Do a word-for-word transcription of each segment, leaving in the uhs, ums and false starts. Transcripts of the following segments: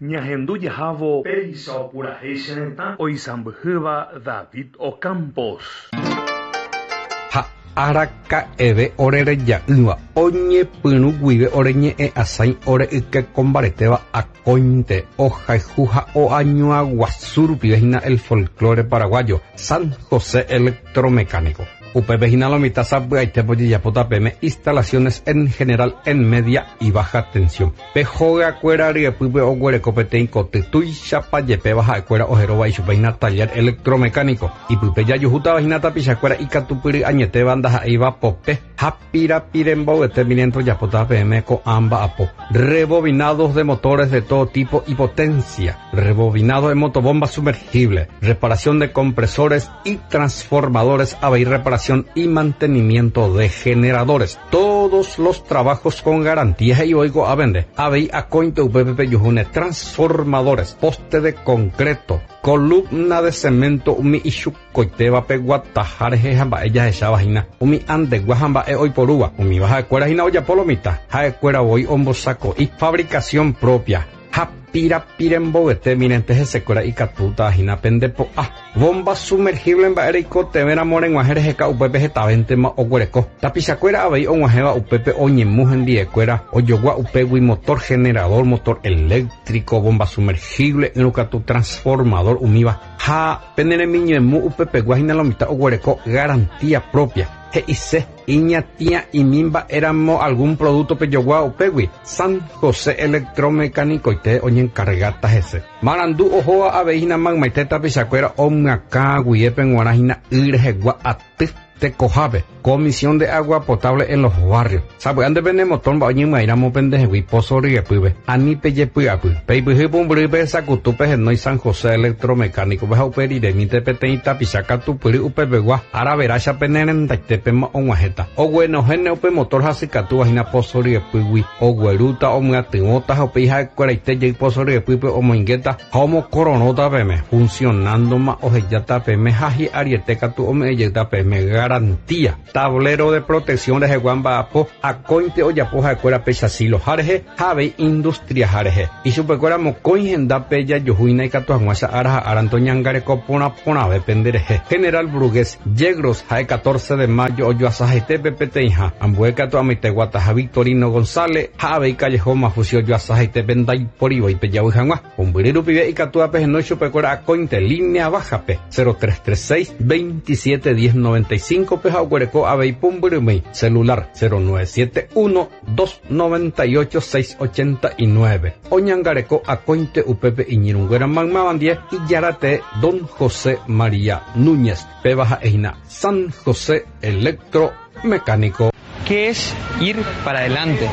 Ñahendu Yahavo Peisa Pura Heisenta Oisambuhuba David Ocampos. Ha araka eve orere ya'yva oñepyrũ guive ore ñe'ẽ asãi ore yke combareteva akóinte ohayhu ha oañua guasu rupive hína el folclore paraguayo San José Electromecánico. Upépe hína lo mitad sapy'aitépo jejapotapéme instalaciones en general en media y baja tensión. Pehogakuéra ryepýpe oguereko peteĩ koty tuichapajepéva ha'ekuéra oherova ichupe hína taller electromecánico. Ipype jajuhútava hína tapichakuéra ikatupyry añetéva ndaha'éiva pope ha pirapire mbo'ete miriento japotapéme ko'ãmba apo. Rebobinados de motores de todo tipo y potencia. Rebobinado de motobomba sumergible. Reparación de compresores y transformadores. Habéis reparación y mantenimiento de generadores. Todos los trabajos con garantía y oigo a vender. Habéis a cointe uppp yujune transformadores, poste de concreto, columna de cemento, umi ishu coiteba peguatajare jamba ella esa vagina, umi ande guajamba e hoy por uva, umi baja de cuera jina olla polomita, ja de cuera voy hombo saco y fabricación propia. Pira piremboguete mirente secuera y catuta hina pendepo ah bomba sumergible en baerico te ven amor en guajeres eka upepe jetavente ma oguereco tapizacuera abei o guajeva upepe oñemujen diecuera oyogua upegui motor generador motor eléctrico bomba sumergible en lucatu transformador umiva ha penere miñemu upepe guajina lo mitad oguereco garantía propia. He hice iñatia y mimba éramos algún producto peyogua upegui San José Electromecánico y te oñen cargata ese marandu ojoa aveina magmaite tapizacuera omaka guiepen guarajina irjegua atif te cojabe comisión de agua potable en los barrios sabe ande vende motor ba oñen mairamo pendejegui pozo riepuibe ani peyepyapy peipuhy pumbrype sakutupe noi San José Electromecánico beja uperire mite peteĩ tapichaka tupyry upepegua araveracha penerendaitépe og̃uahẽta oguenohéne upe motor hasykatu ahína pozo riepýgui oguerúta omyatymóta ha upéi ha'ekuéraite jey pozo riepýpe omoinguéta ha omokororótapeme funcionándoma ohejátapeme ha hi'ariete katu ome'ẽjeýtapeme garantía tablero de protección rehegua mba'apo akóinte ojapo ha'ekuéra pechasilo harehe ha avei industria harehe ichupekuéra mokõi hendápe jajuhúina ikatu hag̃uáicha ára ha ára ndoñangareko porã porãve penderehe General Brugués Yegros ha catorce de mayo ojoasajetépe peteĩha ambuékatu amaiteguataha Victorino González ha avei Callejon Mafusi ojoasajetépe ndaiporivóipe javy hag̃ua umbyry rupive ikatuape henói chupekuéra akóinte línea bajape cero tres tres seis veintisiete diez noventa y cinco pe ha oguereko avei pumbyrymýi celular cero nueve siete uno dos noventa y ocho seis ochenta y nueve oñangareko akóinte upépe iñirũnguéra maymavandie ijárate Don José María Núñez pe ha'ehína San José Electromecánico. ¿Qué es ir para adelante?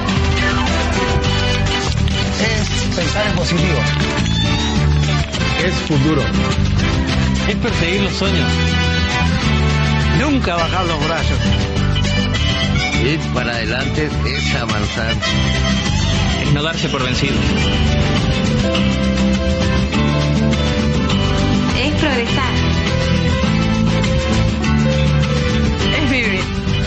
Es pensar en positivo. Es futuro. Es perseguir los sueños. Nunca bajar los brazos. Ir para adelante es avanzar. Es no darse por vencido. Es progresar. Es vivir.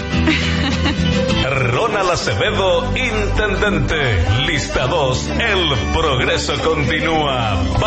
Ronald Acevedo, intendente. Lista dos. El progreso continúa.